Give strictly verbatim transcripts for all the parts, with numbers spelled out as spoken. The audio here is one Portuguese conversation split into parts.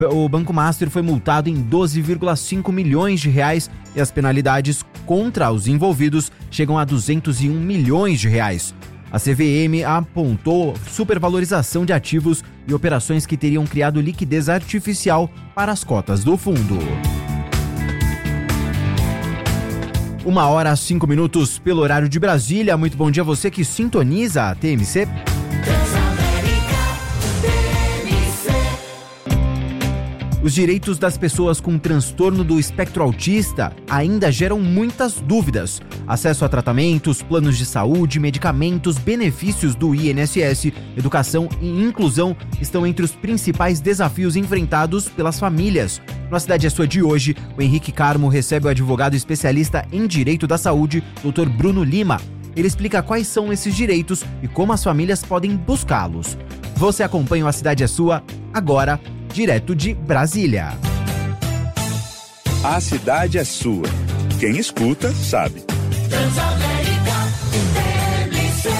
O Banco Master foi multado em doze vírgula cinco milhões de reais e as penalidades contra os envolvidos chegam a duzentos e um milhões de reais. A C V M apontou supervalorização de ativos e operações que teriam criado liquidez artificial para as cotas do fundo. Uma hora, cinco minutos pelo horário de Brasília. Muito bom dia a você que sintoniza a T M C. Os direitos das pessoas com transtorno do espectro autista ainda geram muitas dúvidas. Acesso a tratamentos, planos de saúde, medicamentos, benefícios do I N S S, educação e inclusão estão entre os principais desafios enfrentados pelas famílias. No A Cidade é Sua de hoje, o Henrique Carmo recebe o advogado especialista em direito da saúde, doutor Bruno Lima. Ele explica quais são esses direitos e como as famílias podem buscá-los. Você acompanha o A Cidade é Sua agora, direto de Brasília. A cidade é sua. Quem escuta, sabe. Transamérica T M C.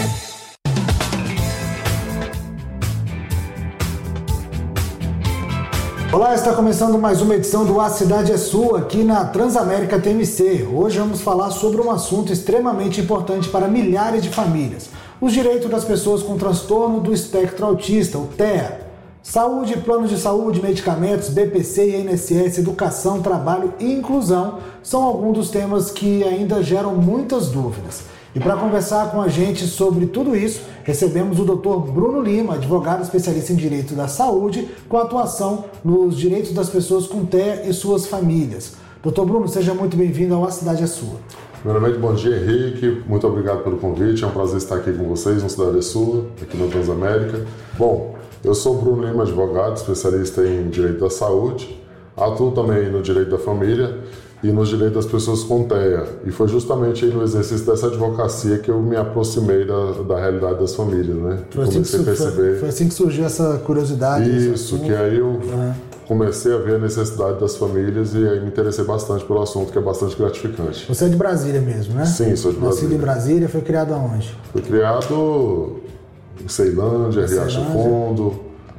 Olá, está começando mais uma edição do A Cidade é Sua, aqui na Transamérica T M C. Hoje vamos falar sobre um assunto extremamente importante para milhares de famílias: os direitos das pessoas com transtorno do espectro autista, o T E A. Saúde, planos de saúde, medicamentos, B P C, I N S S, educação, trabalho e inclusão são alguns dos temas que ainda geram muitas dúvidas. E para conversar com a gente sobre tudo isso, recebemos o doutor Bruno Lima, advogado especialista em direito da saúde, com atuação nos direitos das pessoas com T E A e suas famílias. doutor Bruno, seja muito bem-vindo ao A Cidade é Sua. Primeiramente, bom dia, Henrique. Muito obrigado pelo convite. É um prazer estar aqui com vocês no Cidade é Sua, aqui na Transamérica. Bom, eu sou Bruno Lima, advogado, especialista em direito da saúde. Atuo também no direito da família e nos direitos das pessoas com T E A. E foi justamente no exercício dessa advocacia que eu me aproximei da, da realidade das famílias, né? Foi assim, que, perceber... foi, foi assim que surgiu essa curiosidade. Isso, que aí eu uhum. comecei a ver a necessidade das famílias e aí me interessei bastante pelo assunto, que é bastante gratificante. Você é de Brasília mesmo, né? Sim, sou de Brasília. Nascido em Brasília, foi criado aonde? Foi criado em Ceilândia, Riacho Fundo,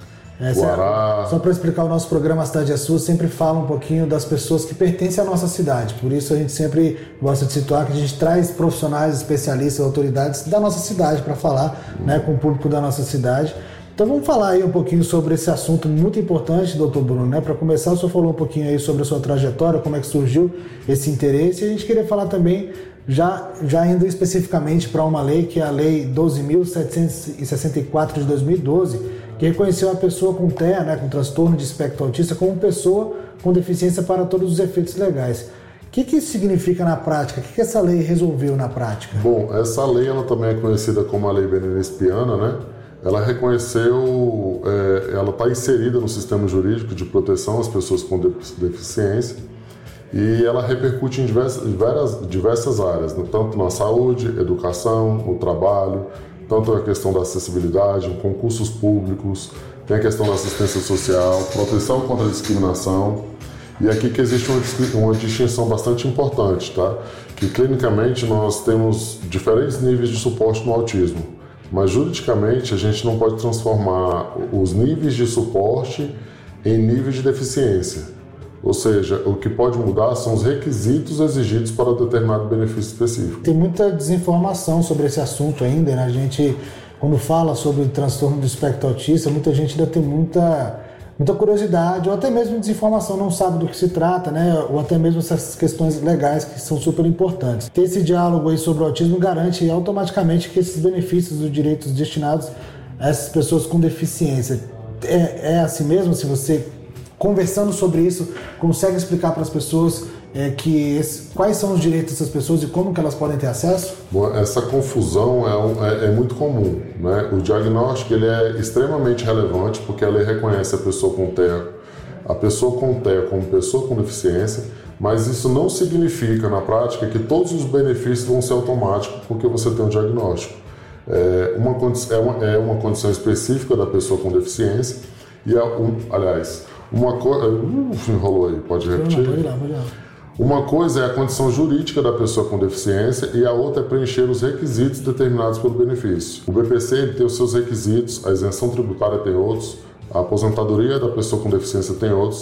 é, Guará. Só para explicar, o nosso programa A Cidade é Sua sempre fala um pouquinho das pessoas que pertencem à nossa cidade. Por isso a gente sempre gosta de situar que a gente traz profissionais, especialistas, autoridades da nossa cidade para falar hum. né, com o público da nossa cidade. Então vamos falar aí um pouquinho sobre esse assunto muito importante, doutor Bruno, né? Para começar, o senhor falou um pouquinho aí sobre a sua trajetória, como é que surgiu esse interesse, e a gente queria falar também, já, já indo especificamente para uma lei, que é a Lei doze mil setecentos e sessenta e quatro de dois mil e doze, que reconheceu a pessoa com T E A, né, com transtorno de espectro autista, como pessoa com deficiência para todos os efeitos legais. O que, que isso significa na prática? O que, que essa lei resolveu na prática? Bom, essa lei ela também é conhecida como a Lei Benenispiana, né? Ela reconheceu, é, ela está inserida no sistema jurídico de proteção às pessoas com deficiência e ela repercute em diversas, diversas, diversas áreas, né? Tanto na saúde, educação, no trabalho, tanto a questão da acessibilidade, concursos públicos, tem a questão da assistência social, proteção contra a discriminação. E aqui que existe uma, uma distinção bastante importante, tá? Que clinicamente nós temos diferentes níveis de suporte no autismo, mas juridicamente a gente não pode transformar os níveis de suporte em níveis de deficiência. Ou seja, o que pode mudar são os requisitos exigidos para determinado benefício específico. Tem muita desinformação sobre esse assunto ainda, né? A gente, quando fala sobre transtorno do espectro autista, muita gente ainda tem muita, muita curiosidade, ou até mesmo desinformação, não sabe do que se trata, né? Ou até mesmo essas questões legais que são super importantes. Ter esse diálogo aí sobre o autismo garante automaticamente que esses benefícios dos direitos destinados a essas pessoas com deficiência. É, é assim mesmo? Se você, conversando sobre isso, consegue explicar para as pessoas é, que esse, quais são os direitos dessas pessoas e como que elas podem ter acesso? Bom, essa confusão é, um, é, é muito comum, né? O diagnóstico ele é extremamente relevante porque a lei reconhece a pessoa com T E A, a pessoa com T E A como pessoa com deficiência, mas isso não significa na prática que todos os benefícios vão ser automáticos porque você tem um diagnóstico. É uma, é uma, é uma condição específica da pessoa com deficiência e, é um, aliás, uma coisa... Uh, enrolou aí, pode repetir? Pode ir lá, pode ir lá. Uma coisa é a condição jurídica da pessoa com deficiência e a outra é preencher os requisitos determinados pelo benefício. O B P C ele tem os seus requisitos, a isenção tributária tem outros, A aposentadoria da pessoa com deficiência tem outros